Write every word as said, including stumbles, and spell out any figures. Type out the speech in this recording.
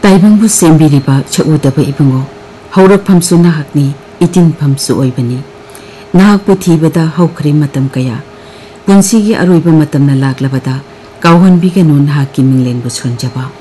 ताइबंगबु सेंबिरिबा छउदबा इबंगो हौरकफमसु नाहकनी इतिनफमसु ओइबनी नाहकपु थीबदा हौखरे मतम कया पुंसीगी अरोइबा मतमना लागलबदा कावहनबिगनु नाहककी मिंगलेनबु सोनजबा।